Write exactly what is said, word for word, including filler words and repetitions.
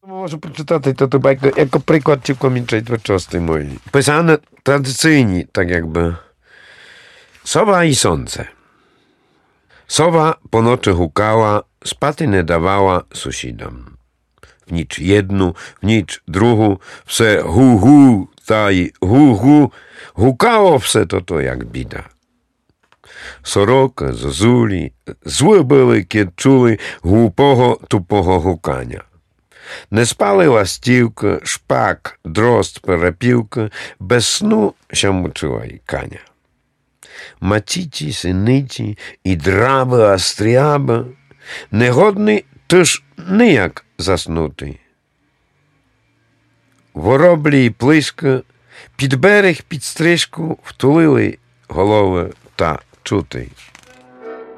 Можу прочитати то байку, як приклад цілком twórczości mojej. Pisane tradycyjnie, tak jakby. Sowa i słońce. Sowa po nocy hukała, spaty nie dawała sąsiadom. W nicz jednu, w nicz druhu, wse hu hu, taj hu hu, hukało wse to to jak bida. Soroka, zozuli, złe były, kiedy czuli głupого, tupого hukania. Не спали ластівка, шпак, дрозд, перепілка, без сну ще мучила й каня. Матіті, синиті і драби, астріаба, негодний тож ніяк заснути. Вороблі й плиска під берег, під стрижку втулили голови та чути.